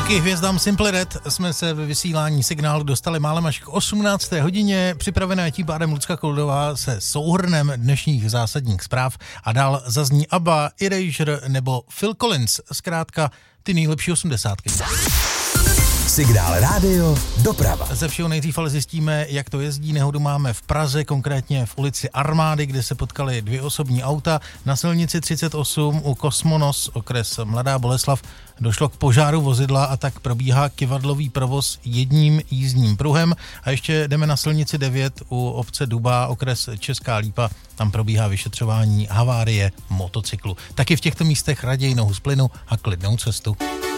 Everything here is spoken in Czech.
Díky hvězdám Simple Red jsme se ve vysílání signálu dostali málem až k 18. hodině. Připravená je tím pádem Lucka Koldová se souhrnem dnešních zásadních zpráv a dál zazní ABBA, Erasure nebo Phil Collins, zkrátka ty nejlepší 80. Signál rádio doprava. Ze všeho nejdřív ale zjistíme, jak to jezdí. Nehodu máme v Praze, konkrétně v ulici Armády, kde se potkaly dvě osobní auta. Na silnici 38 u Kosmonos, okres Mladá Boleslav, došlo k požáru vozidla a tak probíhá kyvadlový provoz jedním jízdním pruhem. A ještě jdeme na silnici 9 u obce Dubá, okres Česká Lípa. Tam probíhá vyšetřování havárie motocyklu. Taky v těchto místech raději nohu z plynu a klidnou cestu.